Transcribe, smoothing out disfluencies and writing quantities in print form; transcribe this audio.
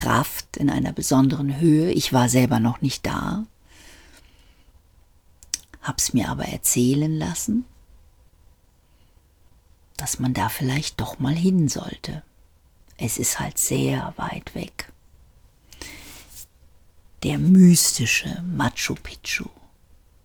Kraft in einer besonderen Höhe. Ich war selber noch nicht da, hab's mir aber erzählen lassen, dass man da vielleicht doch mal hin sollte. Es ist halt sehr weit weg. Der mystische Machu Picchu.